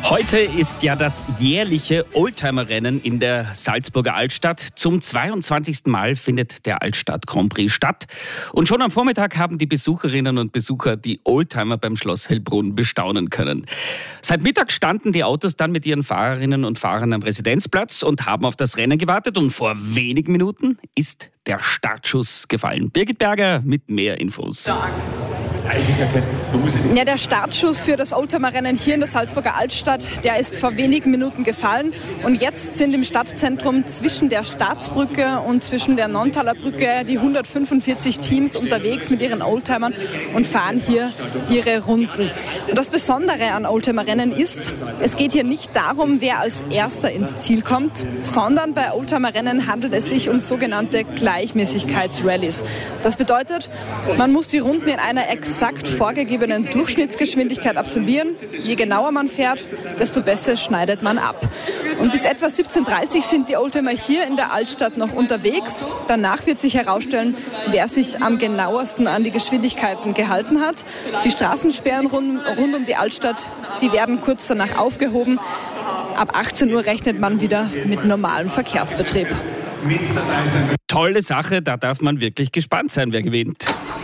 Heute ist ja das jährliche Oldtimer-Rennen in der Salzburger Altstadt. Zum 22. Mal findet der Altstadt Grand Prix statt. Und schon am Vormittag haben die Besucherinnen und Besucher die Oldtimer beim Schloss Hellbrunn bestaunen können. Seit Mittag standen die Autos dann mit ihren Fahrerinnen und Fahrern am Residenzplatz und haben auf das Rennen gewartet. Und vor wenigen Minuten ist der Startschuss gefallen. Birgit Berger mit mehr Infos. Ja, der Startschuss für das Oldtimer-Rennen hier in der Salzburger Altstadt, der ist vor wenigen Minuten gefallen. Und jetzt sind im Stadtzentrum zwischen der Staatsbrücke und zwischen der Nonntaler Brücke die 145 Teams unterwegs mit ihren Oldtimern und fahren hier ihre Runden. Und das Besondere an Oldtimer-Rennen ist, es geht hier nicht darum, wer als Erster ins Ziel kommt, sondern bei Oldtimer-Rennen handelt es sich um sogenannte Gleichmäßigkeitsrallies. Das bedeutet, man muss die Runden in einer exakt vorgegebenen Durchschnittsgeschwindigkeit absolvieren. Je genauer man fährt, desto besser schneidet man ab. Und bis etwa 17:30 Uhr sind die Oldtimer hier in der Altstadt noch unterwegs. Danach wird sich herausstellen, wer sich am genauesten an die Geschwindigkeiten gehalten hat. Die Straßensperren rund um die Altstadt, die werden kurz danach aufgehoben. Ab 18 Uhr rechnet man wieder mit normalem Verkehrsbetrieb. Tolle Sache, da darf man wirklich gespannt sein, wer gewinnt.